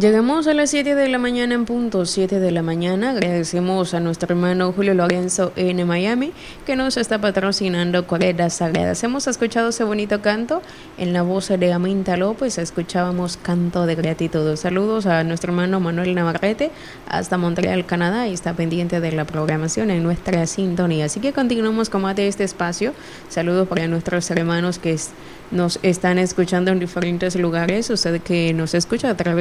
Llegamos a las 7 de la mañana en punto, 7 de la mañana. Agradecemos a nuestro hermano Julio Lorenzo en Miami que nos está patrocinando Cuerdas Sagradas. Hemos escuchado ese bonito canto en la voz de Aminta López. Escuchábamos Canto de Gratitud. Saludos a nuestro hermano Manuel Navarrete hasta Montreal, Canadá, y está pendiente de la programación en nuestra sintonía. Así que continuamos con más de este espacio. Saludos para nuestros hermanos que nos están escuchando en diferentes lugares. Usted que nos escucha a través